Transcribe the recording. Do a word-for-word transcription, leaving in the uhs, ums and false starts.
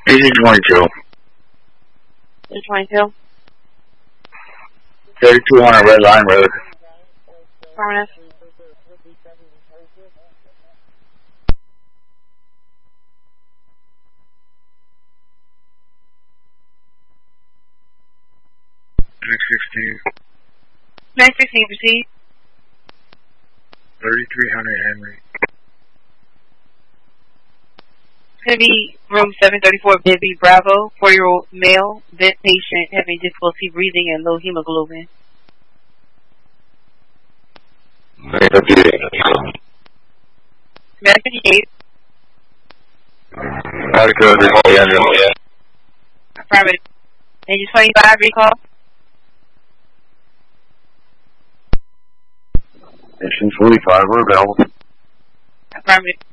Easy twenty-two. Easy twenty-two. thirty-two hundred Red Line Road. Affirmative. nine sixteen. nine sixteen, proceed. thirty-three hundred Henry. It's going to be room seven thirty-four, Baby Bravo, four-year-old male, vent patient, having difficulty breathing and low hemoglobin. nine fifty-eight. nine fifty-eight. Medical recall. Affirmative. Engine twenty-five, recall. Engine forty-five, we're available. Affirmative.